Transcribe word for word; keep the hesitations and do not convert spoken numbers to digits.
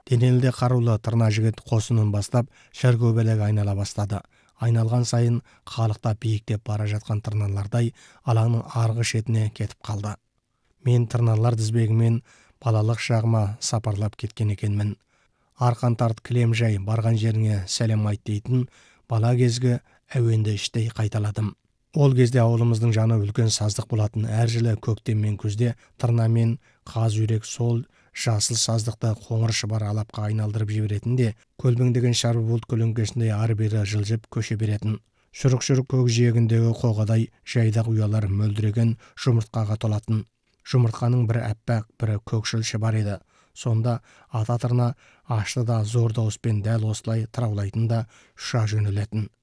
Денелде қарулы тырна жігіт қосынын бастап шәргөбелек айнала бастады. Айналған сайын қалықта биіктеп бара жатқан тырналардай алаңның арғы шетіне кетіп қалды. Мен тырналар тізбегімен балалық шағыма сапарлап кеткен екенмін. Арқан тарт кілем жай, барған жеріңе сәлем айт дейтін бала кезгі әуенді іштей қайталадым. Ол кезде ауылымыздың жаны үлкен саздық болатын. Әр жылы көктем мен күзде тырнамен қаз үйрек сол жасыл саздықты қоңыр шыбар алапқа айналдырып жіберетін де, көлбеңдеген шарбы бұлт көлеңкесінде ары-бері жылжып көше беретін. Шұрық-шұрық көк жиегіндегі қоғадай жайдақ ұялар мөлдіреген жұмыртқаға толатын. Жұмыртқаның бірі әппақ, бірі көкшіл шыбар еді. Сонда ата тырна ашты да зор дауыспен дәл осылай тыраулайтын да ұша жөнелетін.